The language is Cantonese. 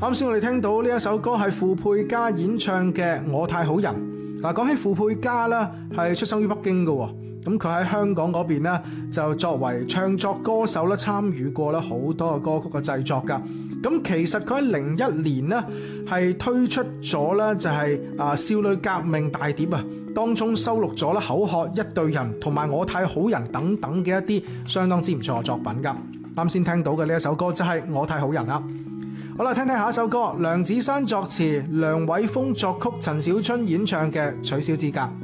啱先我哋聽到呢一首歌係傅佩嘉演唱嘅《我太好人》。嗱，講起傅佩嘉啦，係出生於北京嘅，咁佢喺香港嗰邊呢，就作為唱作歌手咧，參與過咧好多嘅歌曲嘅製作噶。咁其實佢喺01年呢，係推出咗咧就係少女革命大碟啊，當中收錄咗咧口渴、一對人同埋我太好人等等嘅一啲相當之唔錯嘅作品噶。啱先聽到嘅呢一首歌就係我太好人啦。好啦，聽聽下一首歌，梁子珊作詞，梁偉峰作曲，陳小春演唱嘅《取消資格》。